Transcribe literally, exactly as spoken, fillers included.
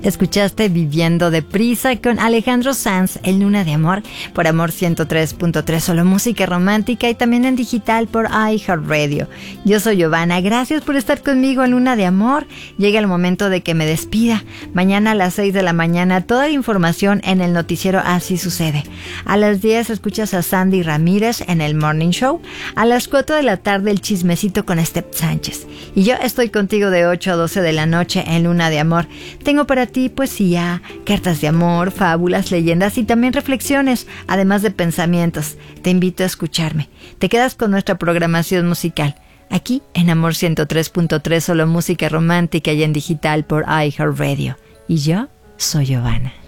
Escuchaste Viviendo Deprisa con Alejandro Sanz en Luna de Amor por Amor ciento tres punto tres, solo música romántica, y también en digital por iHeartRadio. Yo soy Giovanna, gracias por estar conmigo en Luna de Amor. Llega el momento de que me despida. Mañana a las seis de la mañana toda la información en el noticiero Así Sucede. A las diez escuchas a Sandy Ramírez en el Morning Show. A las cuatro de la tarde el chismecito con Steph Sánchez. Y yo estoy contigo de ocho a doce de la noche en Luna de Amor. Tengo para ti poesía, cartas de amor, fábulas, leyendas y también reflexiones, además de pensamientos. Te invito a escucharme. Te quedas con nuestra programación musical, aquí en Amor ciento tres punto tres, solo música romántica, y en digital por iHeartRadio. Y yo soy Giovanna.